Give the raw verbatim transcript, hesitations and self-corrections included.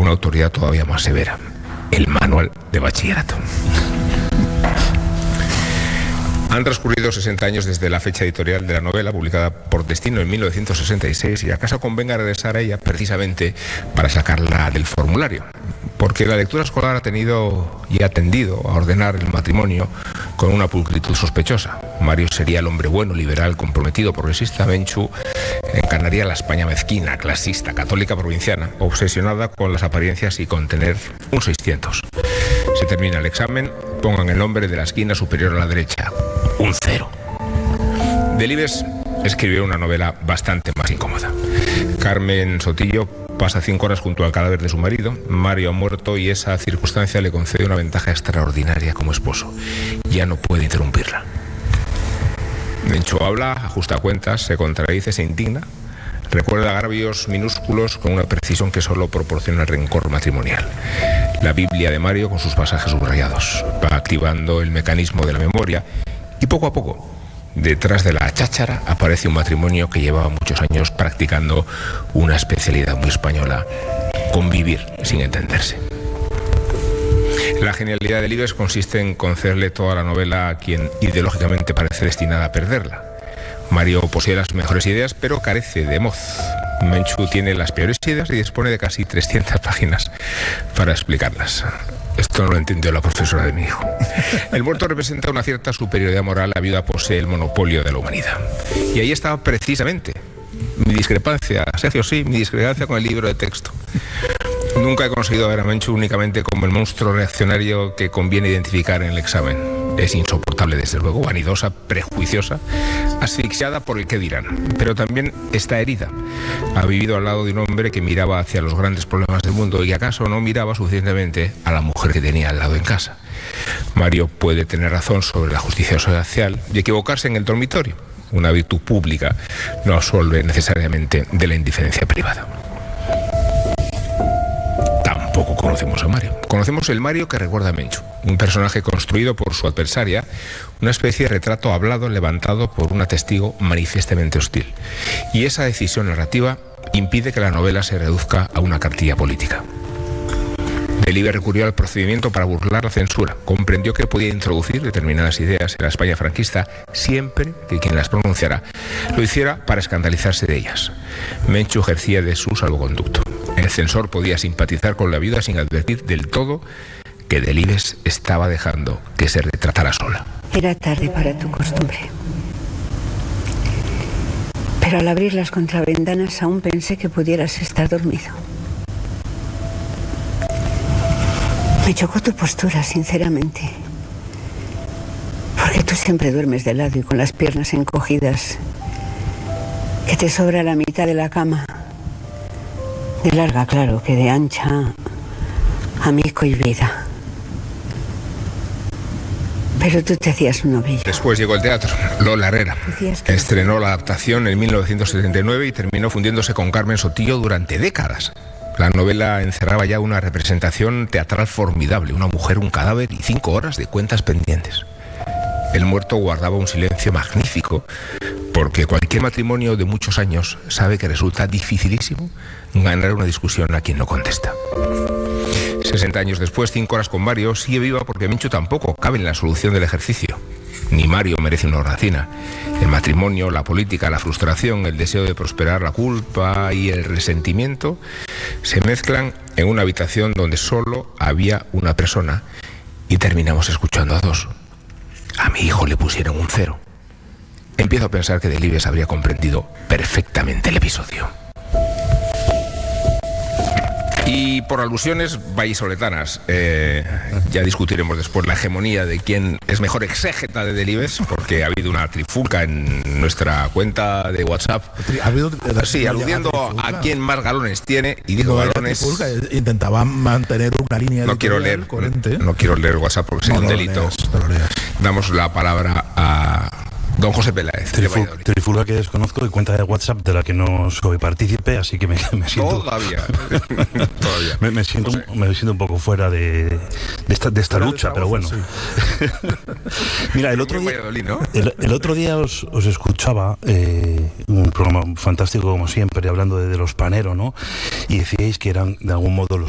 una autoridad todavía más severa: el manual de bachillerato. Han transcurrido sesenta años desde la fecha editorial de la novela, publicada por Destino en mil novecientos sesenta y seis, y acaso convenga regresar a ella precisamente para sacarla del formulario, porque la lectura escolar ha tenido y ha tendido a ordenar el matrimonio con una pulcritud sospechosa. Mario sería el hombre bueno, liberal, comprometido, progresista. Menchu encarnaría la España mezquina, clasista, católica, provinciana, obsesionada con las apariencias y con tener un seiscientos. Se termina el examen, pongan el nombre de la esquina superior a la derecha: un cero. Delibes escribió una novela bastante más incómoda. Carmen Sotillo pasa cinco horas junto al cadáver de su marido. Mario ha muerto y esa circunstancia le concede una ventaja extraordinaria como esposo: ya no puede interrumpirla. Menchu habla, ajusta cuentas, se contradice, se indigna, recuerda agravios minúsculos con una precisión que solo proporciona el rencor matrimonial. La Biblia de Mario, con sus pasajes subrayados, va activando el mecanismo de la memoria, y poco a poco, detrás de la cháchara, aparece un matrimonio que llevaba muchos años practicando una especialidad muy española: convivir sin entenderse. La genialidad de Delibes consiste en concederle toda la novela a quien ideológicamente parece destinada a perderla. Mario posee las mejores ideas, pero carece de moz. Menchu tiene las peores ideas y dispone de casi trescientas páginas para explicarlas. Esto no lo entendió la profesora de mi hijo. El muerto representa una cierta superioridad moral, la viuda posee el monopolio de la humanidad. Y ahí estaba precisamente mi discrepancia, Sergio, sí, mi discrepancia con el libro de texto. Nunca he conseguido ver a Menchu únicamente como el monstruo reaccionario que conviene identificar en el examen. Es insoportable, desde luego, vanidosa, prejuiciosa, asfixiada por el qué dirán, pero también está herida. Ha vivido al lado de un hombre que miraba hacia los grandes problemas del mundo y que acaso no miraba suficientemente a la mujer que tenía al lado en casa. Mario puede tener razón sobre la justicia social y equivocarse en el dormitorio. Una virtud pública no absuelve necesariamente de la indiferencia privada. Tampoco conocemos a Mario. Conocemos el Mario que recuerda a Menchu, un personaje construido por su adversaria, una especie de retrato hablado levantado por una testigo manifiestamente hostil. Y esa decisión narrativa impide que la novela se reduzca a una cartilla política. Delibes recurrió al procedimiento para burlar la censura. Comprendió que podía introducir determinadas ideas en la España franquista siempre que quien las pronunciara lo hiciera para escandalizarse de ellas. Menchu ejercía de su salvoconducto. El censor podía simpatizar con la viuda sin advertir del todo que Delibes estaba dejando que se retratara sola. Era tarde para tu costumbre. Pero al abrir las contraventanas aún pensé que pudieras estar dormido. Me chocó tu postura, sinceramente. Porque tú siempre duermes de lado y con las piernas encogidas, que te sobra la mitad de la cama. De larga, claro, que de ancha, amigo y vida. Pero tú te hacías un ovillo. Después llegó el teatro. Lola Herrera estrenó la adaptación en mil novecientos setenta y nueve y terminó fundiéndose con Carmen Sotillo durante décadas. La novela encerraba ya una representación teatral formidable: una mujer, un cadáver y cinco horas de cuentas pendientes. El muerto guardaba un silencio magnífico, porque cualquier matrimonio de muchos años sabe que resulta dificilísimo ganar una discusión a quien no contesta. sesenta años después, cinco horas con Mario sigue viva porque Menchu tampoco cabe en la solución del ejercicio. Ni Mario merece una hornacina. El matrimonio, la política, la frustración, el deseo de prosperar, la culpa y el resentimiento se mezclan en una habitación donde solo había una persona y terminamos escuchando a dos. A mi hijo le pusieron un cero. Empiezo a pensar que Delibes habría comprendido perfectamente el episodio. Y por alusiones vallisoletanas, eh, ya discutiremos después la hegemonía de quién es mejor exégeta de Delibes, porque ha habido una trifulca en nuestra cuenta de WhatsApp. ¿Ha habido, sí, aludiendo a quién más galones tiene, y dijo no, galones. Trifulca, intentaba mantener una línea no quiero leer, coherente. No, no quiero leer WhatsApp porque sería no, un delito. Leas, no lo leas. Damos la palabra a don José Peláez. Triful, trifulga que desconozco y cuenta de WhatsApp de la que no soy partícipe, así que me, me siento... Todavía. Todavía. Me, me, siento, no sé. me siento un poco fuera de, de esta, de esta lucha, pero bueno. Sí. Mira, el otro día, ¿no? el, el otro día os, os escuchaba, eh, un programa fantástico como siempre, hablando de, de los Panero, ¿no? Y decíais que eran de algún modo los